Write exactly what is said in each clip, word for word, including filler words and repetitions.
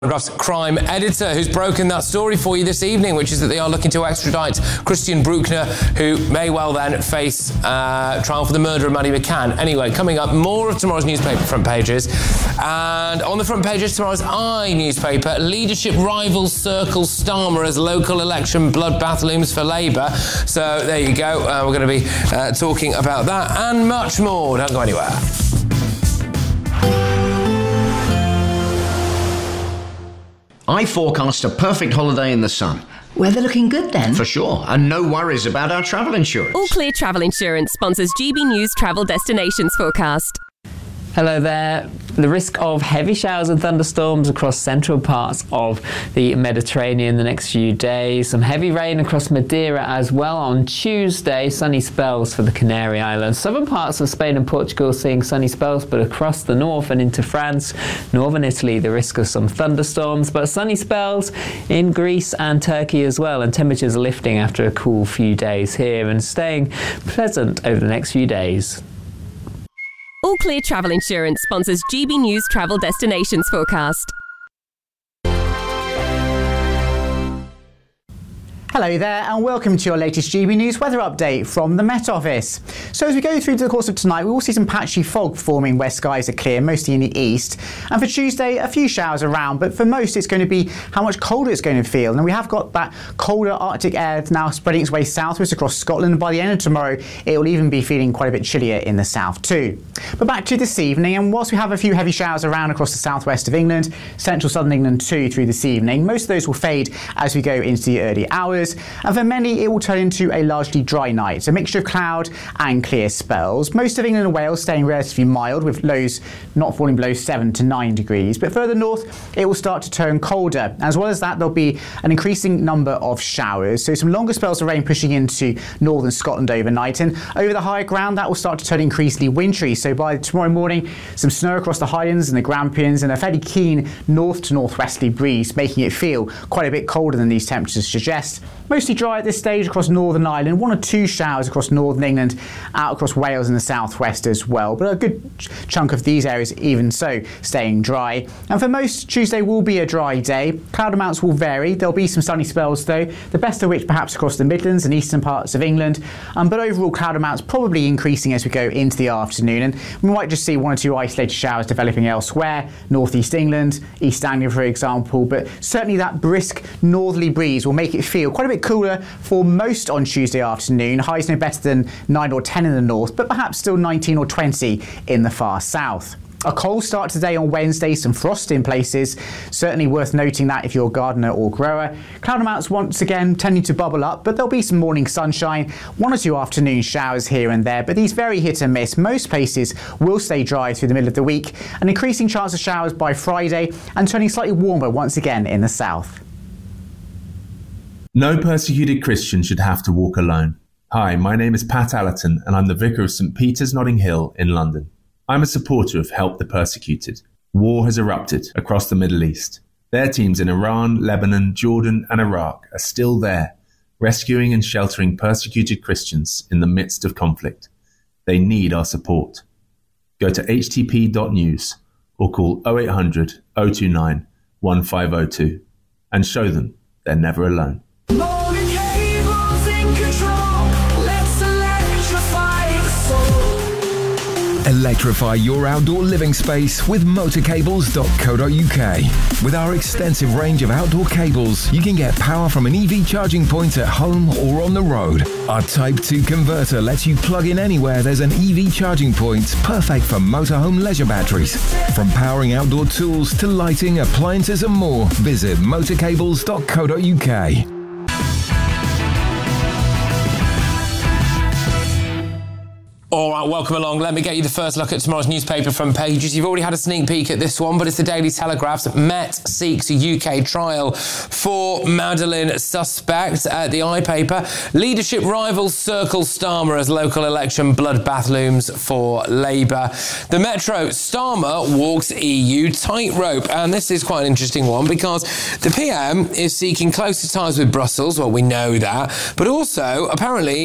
Telegraph's crime editor, who's broken that story for you this evening, which is that they are looking to extradite Christian Bruckner, who may well then face uh, trial for the murder of Maddie McCann. Anyway, coming up, more of tomorrow's newspaper front pages. And on the front pages, tomorrow's I newspaper, leadership rivals circle Starmer as local election bloodbath looms for Labour. So there you go. Uh, we're going to be uh, talking about that and much more. Don't go anywhere. I forecast a perfect holiday in the sun. Weather looking good then? For sure, and no worries about our travel insurance. All Clear Travel Insurance sponsors G B News Travel Destinations Forecast. Hello there. The risk of heavy showers and thunderstorms across central parts of the Mediterranean the next few days. Some heavy rain across Madeira as well on Tuesday. Sunny spells for the Canary Islands. Southern parts of Spain and Portugal seeing sunny spells, but across the north and into France, northern Italy, the risk of some thunderstorms, but sunny spells in Greece and Turkey as well. And temperatures are lifting after a cool few days here and staying pleasant over the next few days. All Clear Travel Insurance sponsors G B News Travel Destinations Forecast. Hello there and welcome to your latest G B News weather update from the Met Office. So as we go through to the course of tonight, we will see some patchy fog forming where skies are clear, mostly in the east. And for Tuesday, a few showers around, but for most it's going to be how much colder it's going to feel. And we have got that colder Arctic air now spreading its way southwards across Scotland. By the end of tomorrow, it will even be feeling quite a bit chillier in the south too. But back to this evening, and whilst we have a few heavy showers around across the southwest of England, central southern England too through this evening, most of those will fade as we go into the early hours. And for many, it will turn into a largely dry night, a mixture of cloud and clear spells. Most of England and Wales staying relatively mild, with lows not falling below seven to nine degrees. But further north, it will start to turn colder. As well as that, there'll be an increasing number of showers. So some longer spells of rain pushing into northern Scotland overnight. And over the higher ground, that will start to turn increasingly wintry. So by tomorrow morning, some snow across the Highlands and the Grampians, and a fairly keen north to northwesterly breeze, making it feel quite a bit colder than these temperatures suggest. Mostly dry at this stage across Northern Ireland, one or two showers across northern England, out across Wales and the southwest as well, but a good ch- chunk of these areas even so staying dry. And for most, Tuesday will be a dry day. Cloud amounts will vary. There'll be some sunny spells though, the best of which perhaps across the Midlands and eastern parts of England, um, but overall cloud amounts probably increasing as we go into the afternoon, and we might just see one or two isolated showers developing elsewhere, northeast England, East Anglia for example, but certainly that brisk northerly breeze will make it feel quite a bit cooler for most on Tuesday afternoon. Highs no better than nine or ten in the north, but perhaps still nineteen or twenty in the far south. A cold start today on Wednesday, some frost in places. Certainly worth noting that if you're a gardener or grower. Cloud amounts once again tending to bubble up, but there'll be some morning sunshine, one or two afternoon showers here and there, but these very hit and miss. Most places will stay dry through the middle of the week, an increasing chance of showers by Friday and turning slightly warmer once again in the south. No persecuted Christian should have to walk alone. Hi, my name is Pat Allerton and I'm the Vicar of St Peter's Notting Hill in London. I'm a supporter of Help the Persecuted. War has erupted across the Middle East. Their teams in Iran, Lebanon, Jordan and Iraq are still there, rescuing and sheltering persecuted Christians in the midst of conflict. They need our support. Go to h t p dot news or call oh eight hundred, oh two nine, one five oh two and show them they're never alone. Electrify your outdoor living space with motor cables dot co dot u k. With our extensive range of outdoor cables, you can get power from an E V charging point at home or on the road. Our Type two converter lets you plug in anywhere there's an E V charging point, perfect for motorhome leisure batteries. From powering outdoor tools to lighting, appliances and more, visit motor cables dot co dot u k. All right, welcome along. Let me get you the first look at tomorrow's newspaper front pages. You've already had a sneak peek at this one, but it's the Daily Telegraph's Met seeks a U K trial for Madeleine suspect. At the I paper, leadership rivals circle Starmer as local election bloodbath looms for Labour. The Metro, Starmer walks E U tightrope. And this is quite an interesting one because the P M is seeking closer ties with Brussels. Well, we know that. But also, apparently,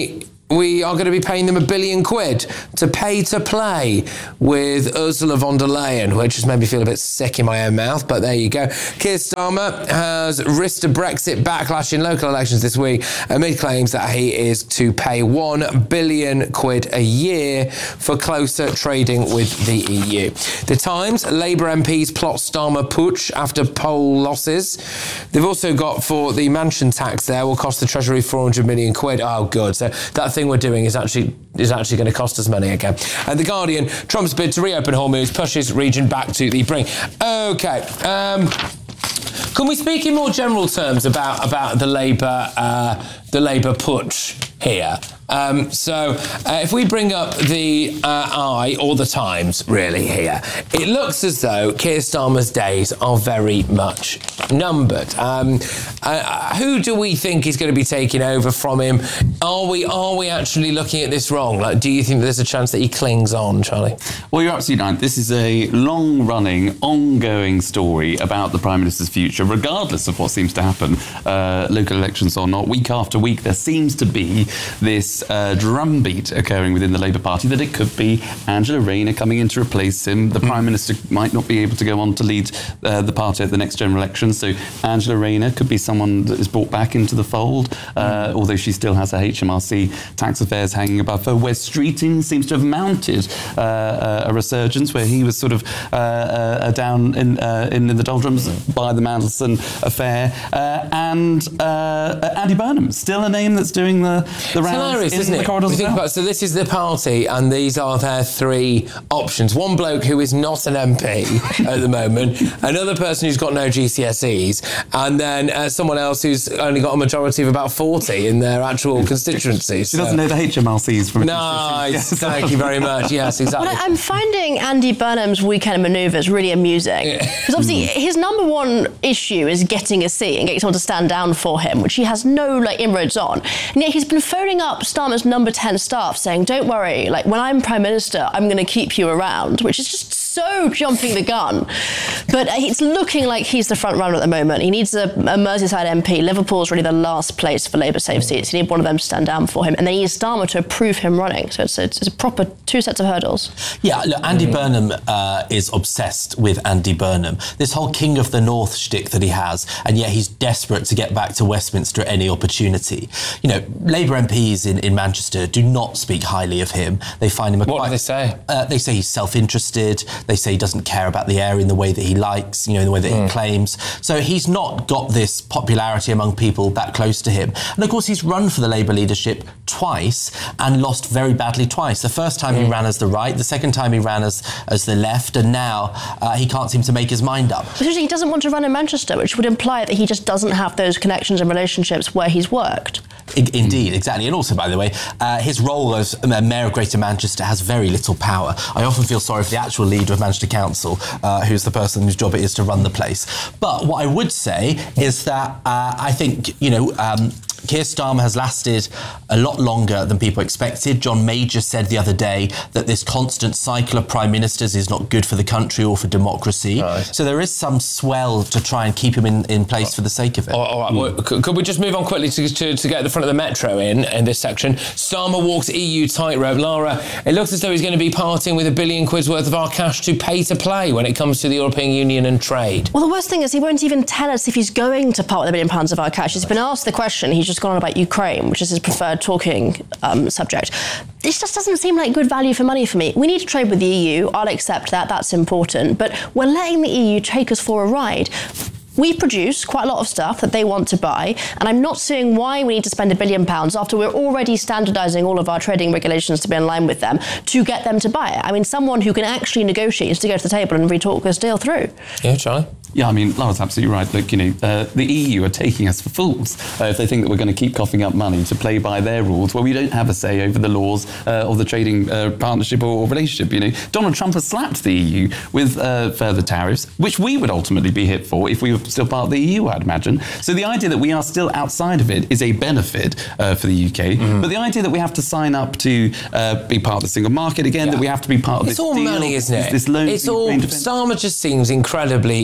we are going to be paying them a billion quid to pay to play with Ursula von der Leyen, which has made me feel a bit sick in my own mouth, but there you go. Keir Starmer has risked a Brexit backlash in local elections this week amid claims that he is to pay one billion quid a year for closer trading with the E U. The Times, Labour M Ps plot Starmer putsch after poll losses. They've also got for the mansion tax there will cost the Treasury four hundred million quid. Oh, good. So that thing we're doing is actually is actually going to cost us money again. And The Guardian, Trump's bid to reopen Hormuz pushes region back to the brink. Okay. Um, can we speak in more general terms about about the Labour uh, the Labour putsch here? Um, so uh, if we bring up the uh, Eye or the Times, really, here, it looks as though Keir Starmer's days are very much numbered. Um, uh, who do we think is going to be taking over from him? Are we are we actually looking at this wrong? Like, do you think there's a chance that he clings on, Charlie? Well, you're absolutely right. This is a long-running, ongoing story about the Prime Minister's future, regardless of what seems to happen, uh, local elections or not. Week after week, there seems to be this Uh, drumbeat occurring within the Labour Party that it could be Angela Rayner coming in to replace him. The mm. Prime Minister might not be able to go on to lead uh, the party at the next general election, so Angela Rayner could be someone that is brought back into the fold, uh, mm. although she still has her H M R C tax affairs hanging above her. Wes Streeting seems to have mounted uh, a resurgence where he was sort of uh, uh, down in, uh, in the doldrums mm. by the Mandelson affair. Uh, and uh, Andy Burnham, still a name that's doing the, the rounds. Isn't it? We think about, so this is the party, and these are their three options. One bloke who is not an M P at the moment, another person who's got no G C S Es, and then uh, someone else who's only got a majority of about forty in their actual constituency. So. She doesn't know the H M R Cs from Nice, yes. Thank you very much. Yes, exactly. Well, I'm finding Andy Burnham's weekend manoeuvres really amusing. Because obviously his number one issue is getting a seat and getting someone to stand down for him, which he has no like inroads on. And yet he's been phoning up Starmer's number ten staff saying, don't worry, like when I'm Prime Minister, I'm going to keep you around, which is just so jumping the gun. But it's looking like he's the front runner at the moment. He needs a, a Merseyside M P. Liverpool's really the last place for Labour safe seats. You need one of them to stand down for him. And then he needs Starmer to approve him running. So it's, it's, it's a proper two sets of hurdles. Yeah, look, Andy mm. Burnham uh, is obsessed with Andy Burnham. This whole King of the North shtick that he has, and yet he's desperate to get back to Westminster at any opportunity. You know, Labour M Ps in, in Manchester do not speak highly of him. They find him a What quite, do they say? Uh, they say he's self-interested. They say he doesn't care about the area in the way that he likes, you know, in the way that mm. he claims. So he's not got this popularity among people that close to him. And of course, he's run for the Labour leadership twice and lost very badly twice. The first time mm. he ran as the right, the second time he ran as, as the left, and now uh, he can't seem to make his mind up. Especially he doesn't want to run in Manchester, which would imply that he just doesn't have those connections and relationships where he's worked. I- indeed, exactly. And also, by the way, uh, his role as uh, Mayor of Greater Manchester has very little power. I often feel sorry for the actual leader of Manchester Council, uh, who's the person whose job it is to run the place. But what I would say is that uh, I think, you know, um, Keir Starmer has lasted a lot longer than people expected. John Major said the other day that this constant cycle of prime ministers is not good for the country or for democracy. Right. So there is some swell to try and keep him in, in place for the sake of it. All, all right. Well, could, could we just move on quickly to, to, to get the front of the metro in, in this section? Starmer walks E U tightrope. Lara, it looks as though he's going to be parting with a billion quid's worth of our cash to pay to play when it comes to the European Union and trade. Well, the worst thing is he won't even tell us if he's going to part with a billion pounds of our cash. He's been asked the question. He's just gone on about Ukraine, which is his preferred talking um, subject. This just doesn't seem like good value for money for me. We need to trade with the E U. I'll accept that. That's important. But we're letting the E U take us for a ride. We produce quite a lot of stuff that they want to buy, and I'm not seeing why we need to spend a billion pounds after we're already standardising all of our trading regulations to be in line with them to get them to buy it. I mean, someone who can actually negotiate is to go to the table and re-talk this deal through. Yeah, Charlie? Yeah, I mean, Lara's absolutely right. Look, you know, uh, the E U are taking us for fools uh, if they think that we're going to keep coughing up money to play by their rules, where we don't have a say over the laws uh, of the trading uh, partnership or, or relationship. You know, Donald Trump has slapped the E U with uh, further tariffs, which we would ultimately be hit for if we were still part of the E U, I'd imagine. So the idea that we are still outside of it is a benefit uh, for the U K. Mm-hmm. But the idea that we have to sign up to uh, be part of the single market again, yeah. that we have to be part of it's this all deal, money, isn't it? This loan it's all. Starmer just seems incredibly willing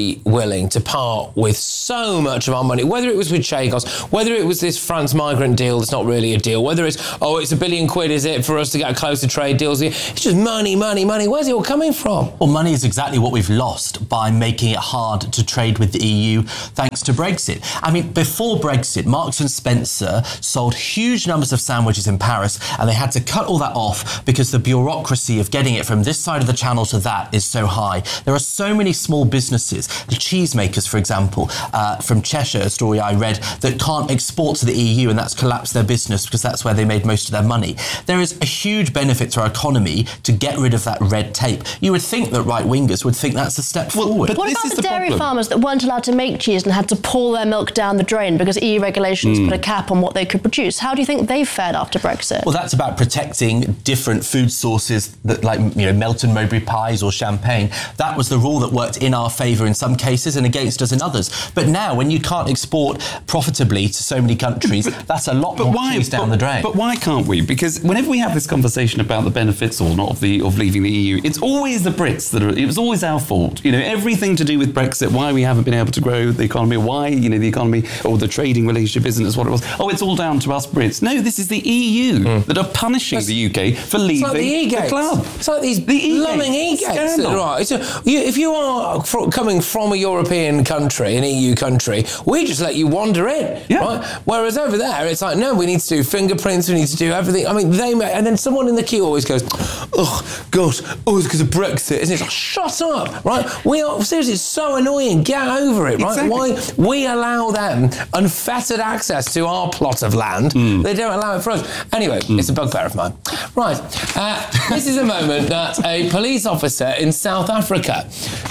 willing to part with so much of our money, whether it was with Chagos, whether it was this France migrant deal that's not really a deal, whether it's, oh, it's a billion quid, is it, for us to get closer trade deals? It's just money, money, money. Where's it all coming from? Well, money is exactly what we've lost by making it hard to trade with the E U thanks to Brexit. I mean, before Brexit, Marks and Spencer sold huge numbers of sandwiches in Paris, and they had to cut all that off because the bureaucracy of getting it from this side of the channel to that is so high. There are so many small businesses, the cheesemakers, for example, uh, from Cheshire, a story I read, that can't export to the E U, and that's collapsed their business because that's where they made most of their money. There is a huge benefit to our economy to get rid of that red tape. You would think that right-wingers would think that's a step well, forward. But what about the, the dairy problem. farmers that weren't allowed to make cheese and had to pour their milk down the drain because E U regulations mm. put a cap on what they could produce? How do you think they've fared after Brexit? Well, that's about protecting different food sources, that, like, you know, Melton Mowbray pies or champagne. That was the rule that worked in our favour in some cases and against us in others. But now, when you can't export profitably to so many countries, but, that's a lot more why, cheese down but, the drain. But why can't we? Because whenever we have this conversation about the benefits or not of the of leaving the E U, it's always the Brits that are. It was always our fault. You know, everything to do with Brexit, why we haven't been able to grow the economy, why, you know, the economy or the trading relationship isn't as what it was. Oh, it's all down to us Brits. No, this is the E U mm. that are punishing That's, the U K for leaving like the, the club. It's like these the lumming E-gates. Right. So you, if you are fr- coming from a European country, an E U country, we just let you wander in. Yeah. Right? Whereas over there, it's like, no, we need to do fingerprints, we need to do everything. I mean, they may, and then someone in the queue always goes, oh, gosh, oh, it's because of Brexit. Isn't it? It's like, shut up, right? We are, seriously, it's so annoying. Get over it, right? Exactly. Why we allow them unfettered access to our plot of land, mm. they don't allow it for us. Anyway, mm. it's a bugbear of mine. Right. Uh, this is a moment that a police officer in South Africa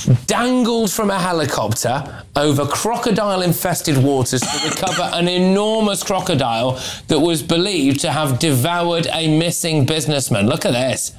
dangled from a helicopter over crocodile-infested waters to recover an enormous crocodile that was believed to have devoured a missing businessman. Look at this.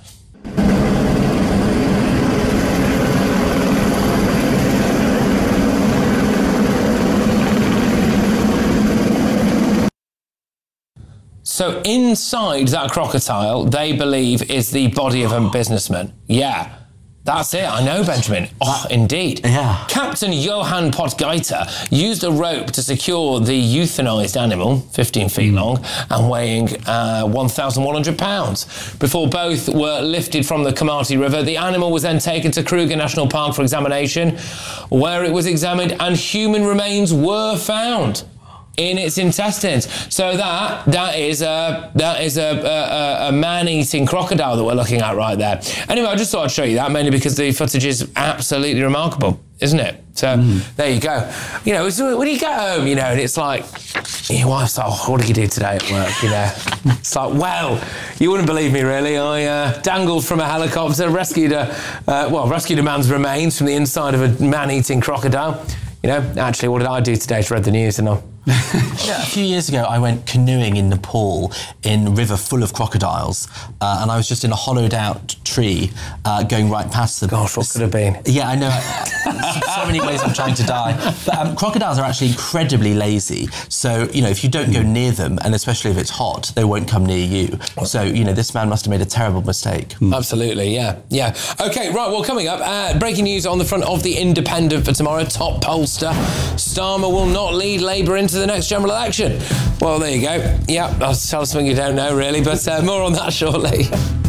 So inside that crocodile, they believe, is the body of a businessman. Yeah, that's it. I know, Benjamin. Oh, indeed. Yeah. Captain Johan Potgieter used a rope to secure the euthanized animal, fifteen feet mm. long and weighing uh, one thousand one hundred pounds. Before both were lifted from the Komati River, the animal was then taken to Kruger National Park for examination, where it was examined and human remains were found in its intestines. So that that is a that is a, a, a man-eating crocodile that we're looking at right there. Anyway, I just thought I'd show you that, mainly because the footage is absolutely remarkable, isn't it? So mm. there you go. You know, it's, when you get home, you know, and it's like, your wife's like, oh, what did you do today at work? You know, it's like, well, you wouldn't believe me, really. I uh, dangled from a helicopter, rescued a uh, well, rescued a man's remains from the inside of a man-eating crocodile. You know, actually, what did I do today to read the news? And all. Yeah, a few years ago, I went canoeing in Nepal in a river full of crocodiles, uh, and I was just in a hollowed-out tree uh, going right past them. Gosh, what could have been? Yeah, I know. So many ways I'm trying to die. But um, crocodiles are actually incredibly lazy. So, you know, if you don't go near them, and especially if it's hot, they won't come near you. So, you know, this man must have made a terrible mistake. Mm. Absolutely, yeah, yeah. OK, right, well, coming up, uh, breaking news on the front of The Independent for tomorrow. Top pollster, Starmer will not lead Labour into the next general election. Well, there you go. Yeah, I'll tell something you don't know, really, but uh, more on that shortly.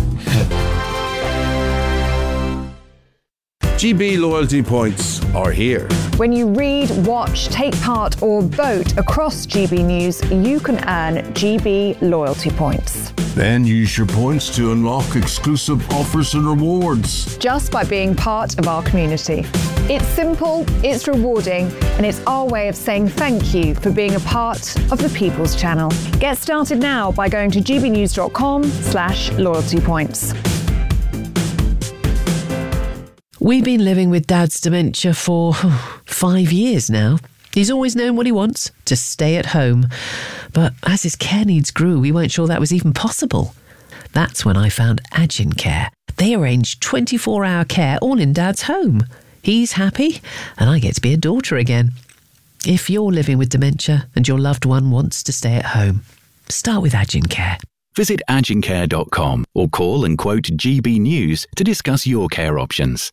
G B loyalty points are here. When you read, watch, take part or vote across G B News, you can earn G B loyalty points. Then use your points to unlock exclusive offers and rewards. Just by being part of our community. It's simple, it's rewarding, and it's our way of saying thank you for being a part of the People's Channel. Get started now by going to gbnews.com slash loyalty points. We've been living with Dad's dementia for oh, five years now. He's always known what he wants, to stay at home. But as his care needs grew, we weren't sure that was even possible. That's when I found Agin Care. They arrange twenty-four hour care all in Dad's home. He's happy, and I get to be a daughter again. If you're living with dementia and your loved one wants to stay at home, start with Agin Care. Visit agincare dot com or call and quote G B News to discuss your care options.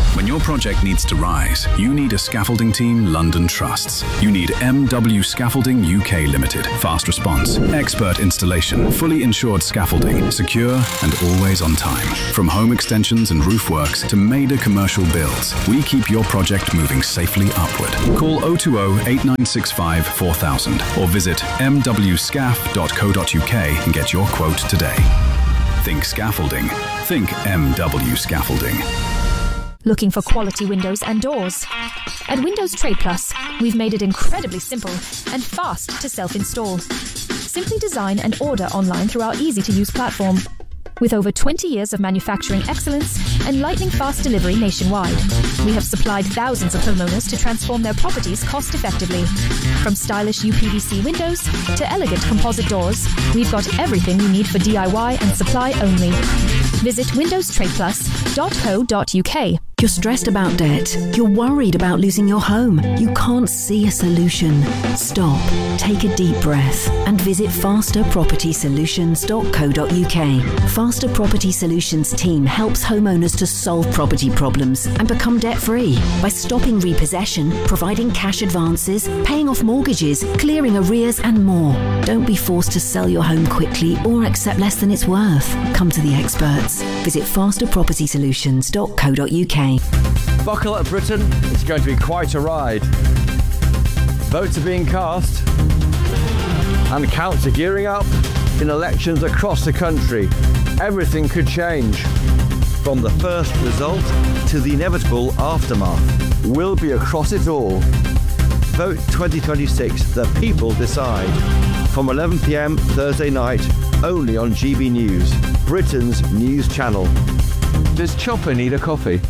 When your project needs to rise, you need a scaffolding team London trusts. You need M W Scaffolding U K Limited. Fast response, expert installation, fully insured scaffolding, secure and always on time. From home extensions and roof works to major commercial builds, we keep your project moving safely upward. Call oh two oh, eight nine six five, four thousand or visit m w scaf dot co dot u k and get your quote today. Think scaffolding. Think M W Scaffolding. Looking for quality windows and doors? At Windows Trade Plus, we've made it incredibly simple and fast to self-install. Simply design and order online through our easy-to-use platform. With over twenty years of manufacturing excellence and lightning-fast delivery nationwide, we have supplied thousands of homeowners to transform their properties cost-effectively. From stylish U P V C windows to elegant composite doors, we've got everything you need for D I Y and supply only. Visit windows trade plus dot co dot u k. You're stressed about debt. You're worried about losing your home. You can't see a solution. Stop, take a deep breath and visit faster property solutions dot co dot u k. Faster Property Solutions team helps homeowners to solve property problems and become debt-free by stopping repossession, providing cash advances, paying off mortgages, clearing arrears and more. Don't be forced to sell your home quickly or accept less than it's worth. Come to the experts. Visit faster property solutions dot co dot u k. Buckle up, Britain. It's going to be quite a ride. Votes are being cast and counts are gearing up in elections across the country. Everything could change. From the first result to the inevitable aftermath. We'll be across it all. Vote twenty twenty-six, the people decide. From eleven p m Thursday night, only on G B News, Britain's news channel. Does Chopper need a coffee?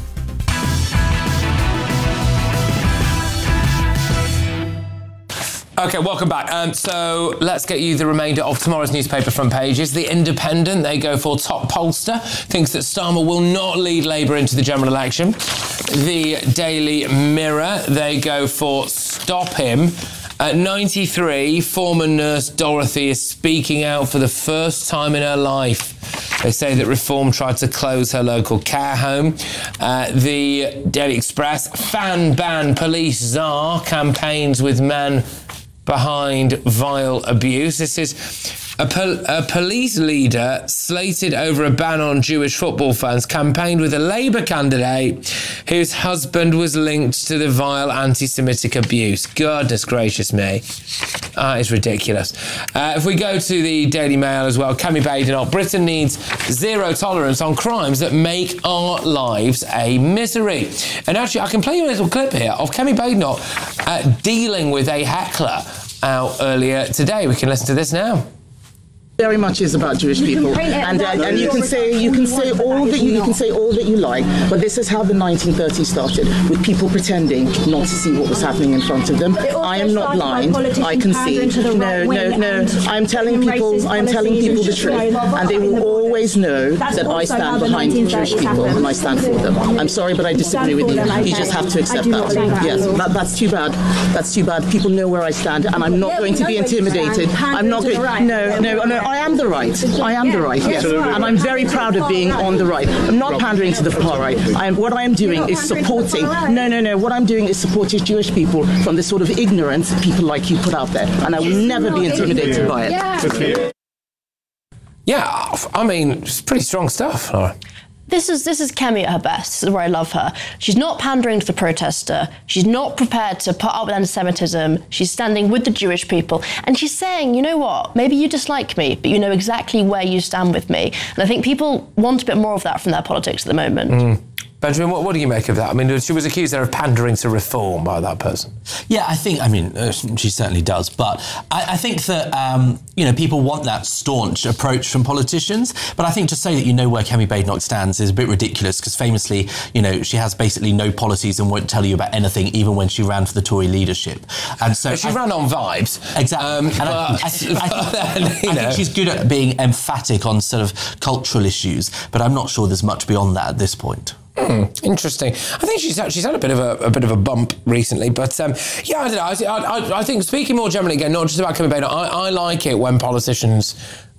Okay, welcome back. Um, so let's get you the remainder of tomorrow's newspaper front pages. The Independent, they go for top pollster, thinks that Starmer will not lead Labour into the general election. The Daily Mirror, they go for stop him. At ninety-three, former nurse Dorothy is speaking out for the first time in her life. They say that Reform tried to close her local care home. Uh, the Daily Express, fan ban police czar campaigns with men behind vile abuse. This is a, pol- a police leader slated over a ban on Jewish football fans campaigned with a Labour candidate whose husband was linked to the vile anti-Semitic abuse. Goodness gracious me. That is ridiculous. Uh, if we go to the Daily Mail as well, Kemi Badenoch, Britain needs zero tolerance on crimes that make our lives a misery. And actually, I can play you a little clip here of Kemi Badenoch uh, dealing with a heckler out earlier today. We can listen to this now. Very much is about Jewish people, and uh, and you can say you can say all that you, you can say all that you like, but this is how the nineteen thirties started, with people pretending not to see what was happening in front of them. I am not blind. I can see. No, no, no. I'm telling people. I'm telling people the truth, and they will always know that I stand behind Jewish people and I stand for them. I'm sorry, but I disagree with you. You just have to accept that. Yes, that, that's too bad. That's too bad. People know where I stand, and I'm not going to be intimidated. I'm not going. No, no, no. I am the right. I am the right, yes. And I'm very proud of being on the right. I'm not pandering to the far right. I am, what I am doing is supporting, no, no, no, what I'm doing is supporting Jewish people from the sort of ignorance people like you put out there. And I will never be intimidated by it. Yeah, I mean, it's pretty strong stuff, Laura. This is this is Kemi at her best. This is where I love her. She's not pandering to the protester. She's not prepared to put up with anti-Semitism. She's standing with the Jewish people. And she's saying, you know what, maybe you dislike me, but you know exactly where you stand with me. And I think people want a bit more of that from their politics at the moment. Mm. Benjamin, what, what do you make of that? I mean, she was accused there of pandering to Reform by that person. Yeah, I think, I mean, uh, she certainly does. But I, I think that, um, you know, people want that staunch approach from politicians. But I think to say that you know where Kemi Badenoch stands is a bit ridiculous because famously, you know, she has basically no policies and won't tell you about anything, even when she ran for the Tory leadership. And so she I, ran on vibes. Exactly. Um, and but, I, I, I, think, I think she's good at being emphatic on sort of cultural issues, but I'm not sure there's much beyond that at this point. Hmm, interesting. I think she's she's had a bit of a, a bit of a bump recently, but um, yeah, I don't know. I, I, I think speaking more generally again, not just about Kemi Badenoch, I, I like it when politicians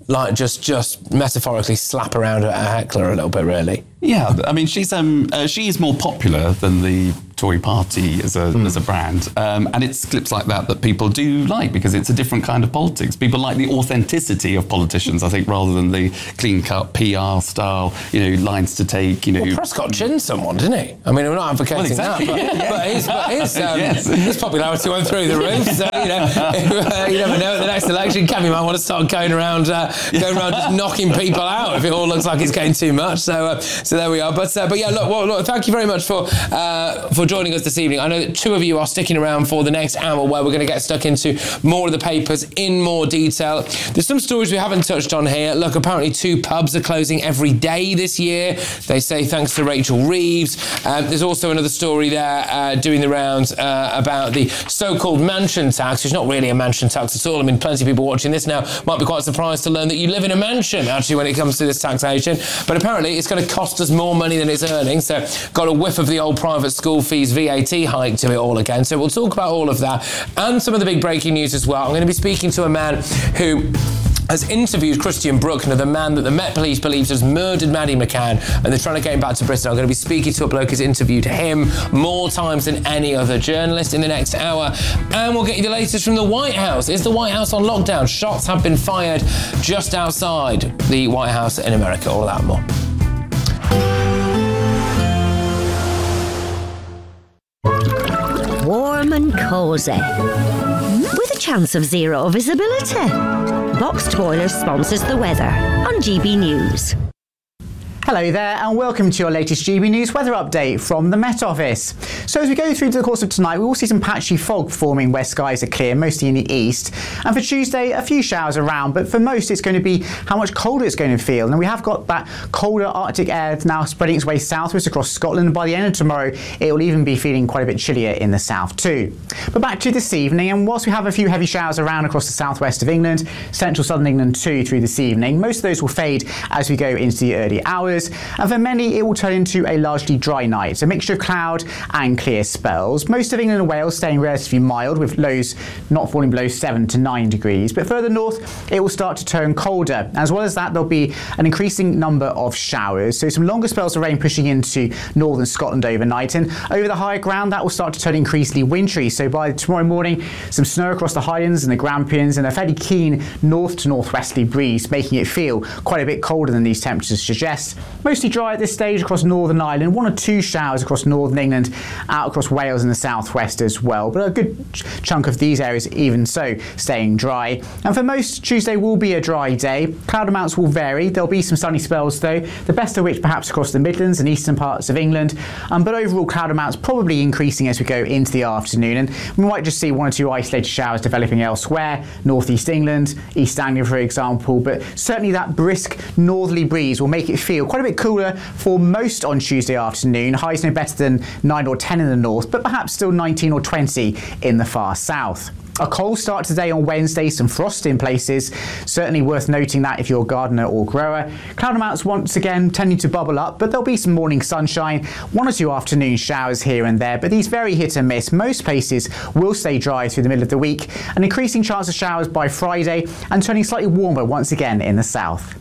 like just just metaphorically slap around a heckler a little bit, really. Yeah, I mean, she's um uh, she is more popular than the Tory party as a mm. as a brand, um, and it's clips like that that people do like because it's a different kind of politics. People like the authenticity of politicians, I think, rather than the clean-cut P R style, you know, lines to take. You know, well, Prescott chinned someone, didn't he? I mean, we're not advocating well, exactly. that, but, yeah, yeah. but his, but his, um, yes. his popularity went through the roof. So you know, you never know. At the next election, Kevin might want to start going around, uh, going around just knocking people out if it all looks like it's getting too much. So, uh, so there we are. But uh, but yeah, look, well, look, thank you very much for uh, for joining us this evening. I know that two of you are sticking around for the next hour where we're going to get stuck into more of the papers in more detail. There's some stories we haven't touched on here. Look, apparently two pubs are closing every day this year. They say thanks to Rachel Reeves. Um, there's also another story there uh, doing the rounds uh, about the so-called mansion tax, which is not really a mansion tax at all. I mean, plenty of people watching this now might be quite surprised to learn that you live in a mansion, actually, when it comes to this taxation. But apparently it's going to cost us more money than it's earning. So got a whiff of the old private school fees V A T hike to it all again. So we'll talk about all of that and some of the big breaking news as well. I'm going to be speaking to a man who has interviewed Christian Bruckner, the man that the Met Police believes has murdered Maddie McCann, and they're trying to get him back to Britain. I'm going to be speaking to a bloke who's interviewed him more times than any other journalist in the next hour. And we'll get you the latest from the White House. Is the White House on lockdown? Shots have been fired just outside the White House in America. All that and more. Warm and cosy, with a chance of zero visibility. Boxed Boilers sponsors the weather on G B News. Hello there and welcome to your latest G B News weather update from the Met Office. So as we go through to the course of tonight, we will see some patchy fog forming where skies are clear, mostly in the east. And for Tuesday, a few showers around, but for most it's going to be how much colder it's going to feel. And we have got that colder Arctic air now spreading its way southwards across Scotland. By the end of tomorrow, it will even be feeling quite a bit chillier in the south too. But back to this evening, and whilst we have a few heavy showers around across the southwest of England, central southern England too through this evening, most of those will fade as we go into the early hours. And for many, it will turn into a largely dry night, a mixture of cloud and clear spells. Most of England and Wales staying relatively mild, with lows not falling below seven to nine degrees. But further north, it will start to turn colder. As well as that, there'll be an increasing number of showers. So some longer spells of rain pushing into northern Scotland overnight. And over the higher ground, that will start to turn increasingly wintry. So by tomorrow morning, some snow across the Highlands and the Grampians, and a fairly keen north to northwesterly breeze, making it feel quite a bit colder than these temperatures suggest. Mostly dry at this stage across Northern Ireland, one or two showers across northern England, out across Wales and the southwest as well, but a good ch- chunk of these areas even so staying dry. And for most, Tuesday will be a dry day. Cloud amounts will vary. There'll be some sunny spells though, the best of which perhaps across the Midlands and eastern parts of England, um, but overall cloud amounts probably increasing as we go into the afternoon, and we might just see one or two isolated showers developing elsewhere, northeast England, East Anglia for example, but certainly that brisk northerly breeze will make it feel quite a bit cooler for most on Tuesday afternoon. Highs no better than nine or ten in the north, but perhaps still nineteen or twenty in the far south. A cold start today on Wednesday, some frost in places. Certainly worth noting that if you're a gardener or grower. Cloud amounts once again tending to bubble up, but there'll be some morning sunshine, one or two afternoon showers here and there, but these very hit and miss. Most places will stay dry through the middle of the week, an increasing chance of showers by Friday, and turning slightly warmer once again in the south.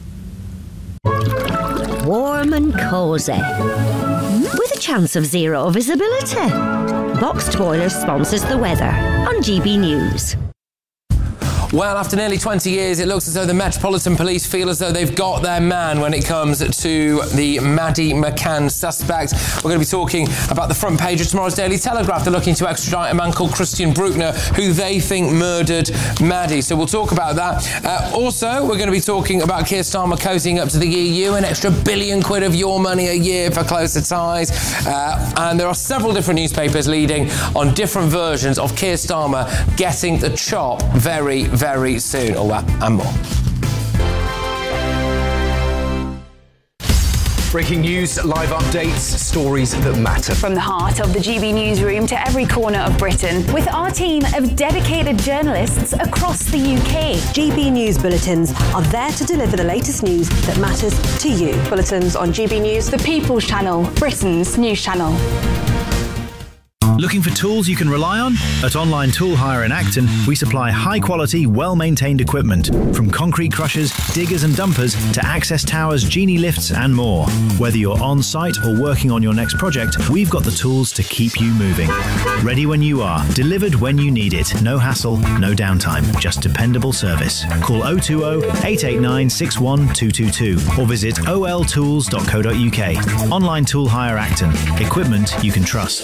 Warm and cosy, with a chance of zero visibility. Boxed Boilers sponsors the weather on G B News. Well, after nearly twenty years, it looks as though the Metropolitan Police feel as though they've got their man when it comes to the Maddie McCann suspect. We're going to be talking about the front page of tomorrow's Daily Telegraph. They're looking to extradite a man called Christian Bruckner, who they think murdered Maddie. So we'll talk about that. Uh, also, we're going to be talking about Keir Starmer cozying up to the E U, an extra billion quid of your money a year for closer ties. Uh, and there are several different newspapers leading on different versions of Keir Starmer getting the chop very, very very soon. All that and more. Breaking news, live updates, stories that matter. From the heart of the G B newsroom to every corner of Britain, with our team of dedicated journalists across the U K. G B News bulletins are there to deliver the latest news that matters to you. Bulletins on G B News, the People's Channel, Britain's news channel. Looking for tools you can rely on? At Online Tool Hire in Acton, we supply high-quality, well-maintained equipment, from concrete crushers, diggers and dumpers to access towers, genie lifts and more. Whether you're on-site or working on your next project, we've got the tools to keep you moving. Ready when you are, delivered when you need it. No hassle, no downtime, just dependable service. Call oh two oh, eight eight nine, six one two two two or visit o l tools dot co dot u k. Online Tool Hire Acton. Equipment you can trust.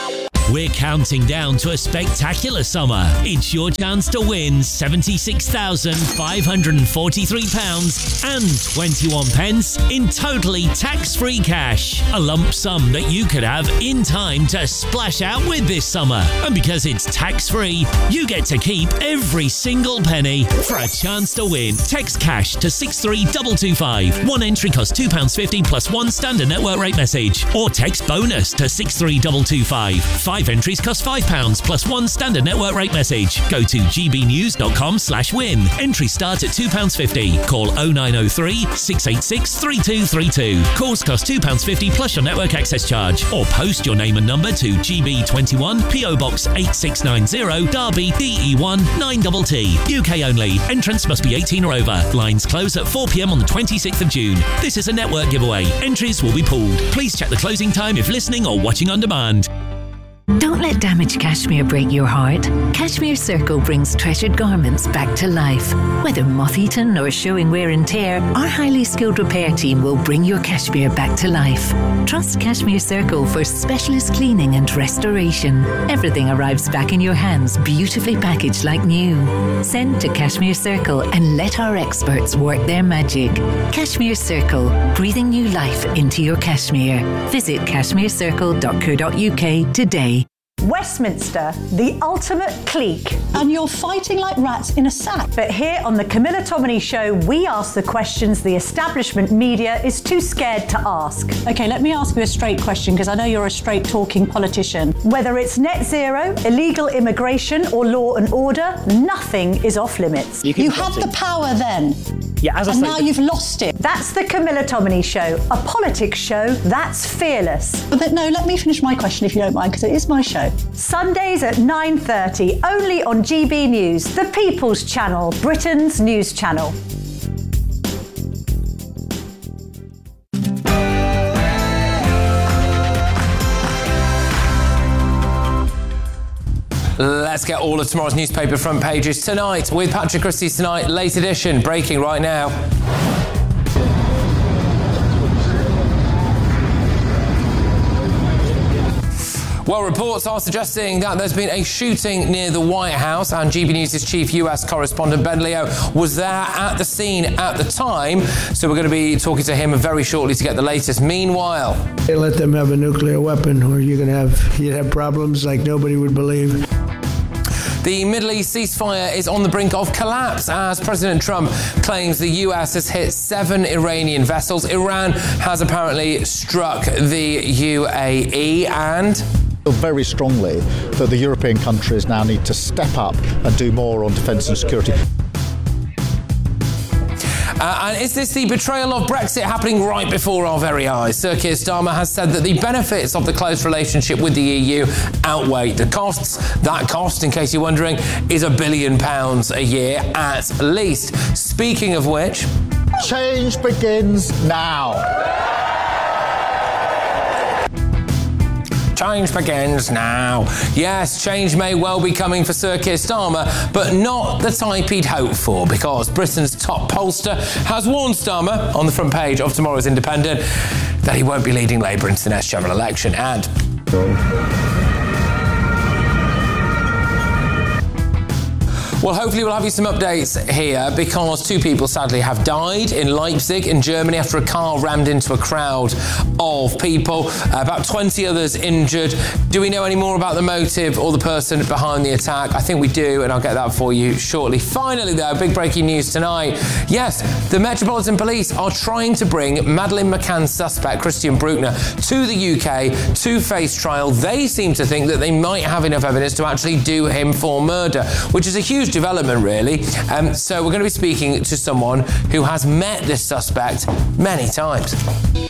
We're counting down to a spectacular summer. It's your chance to win seventy-six thousand five hundred forty-three pounds and twenty-one pence in totally tax-free cash. A lump sum that you could have in time to splash out with this summer. And because it's tax-free, you get to keep every single penny. For a chance to win, text cash to six three two two five. One entry costs two pounds fifty plus one standard network rate message. Or text bonus to six three two two five. Five entries cost five pounds plus one standard network rate message. Go to g b news dot com slash win. Entry starts at two pounds fifty. Call oh nine oh three, six eight six, three two three two. Calls cost two pounds fifty plus your network access charge. Or post your name and number to G B twenty-one, P O Box eight six nine zero, Derby, D E one nine T T. U K only. Entrance must be eighteen or over. Lines close at four p m on the twenty-sixth of June. This is a network giveaway. Entries will be pooled. Please check the closing time if listening or watching on demand. Don't let damaged cashmere break your heart. Cashmere Circle brings treasured garments back to life. Whether moth-eaten or showing wear and tear, our highly skilled repair team will bring your cashmere back to life. Trust Cashmere Circle for specialist cleaning and restoration. Everything arrives back in your hands, beautifully packaged like new. Send to Cashmere Circle and let our experts work their magic. Cashmere Circle, breathing new life into your cashmere. Visit cashmere circle dot co dot u k today. Westminster, the ultimate clique. And you're fighting like rats in a sack. But here on the Camilla Tominey Show, we ask the questions the establishment media is too scared to ask. Okay, let me ask you a straight question, because I know you're a straight talking politician. Whether it's net zero, illegal immigration, or law and order, nothing is off limits. You, you had the power then. Yeah, as I and say, now you've lost it. That's the Camilla Tominey Show, a politics show that's fearless. But no, let me finish my question if you don't mind, because it is my show. Sundays at nine thirty, only on G B News, the People's Channel, Britain's news channel. Let's get all of tomorrow's newspaper front pages tonight with Patrick Christie's Tonight, late edition, breaking right now. Well, reports are suggesting that there's been a shooting near the White House, and G B News' chief U S correspondent Ben Leo was there at the scene at the time, so we're going to be talking to him very shortly to get the latest. Meanwhile, they let them have a nuclear weapon, or you're going to have you'd have problems like nobody would believe. The Middle East ceasefire is on the brink of collapse as President Trump claims the U S has hit seven Iranian vessels. Iran has apparently struck the U A E and... very strongly that the European countries now need to step up and do more on defence and security. Uh, and is this the betrayal of Brexit happening right before our very eyes? Sir Keir Starmer has said that the benefits of the close relationship with the E U outweigh the costs. That cost, in case you're wondering, is a billion pounds a year at least. Speaking of which... change begins now. Change begins now. Yes, change may well be coming for Sir Keir Starmer, but not the type he'd hoped for, because Britain's top pollster has warned Starmer on the front page of tomorrow's Independent that he won't be leading Labour into the next general election. And... well, hopefully we'll have you some updates here, because two people sadly have died in Leipzig in Germany after a car rammed into a crowd of people. Uh, about twenty others injured. Do we know any more about the motive or the person behind the attack? I think we do, and I'll get that for you shortly. Finally, though, big breaking news tonight. Yes, the Metropolitan Police are trying to bring Madeleine McCann's suspect, Christian Bruckner, to the U K to face trial. They seem to think that they might have enough evidence to actually do him for murder, which is a huge development, really. Um, so we're going to be speaking to someone who has met this suspect many times.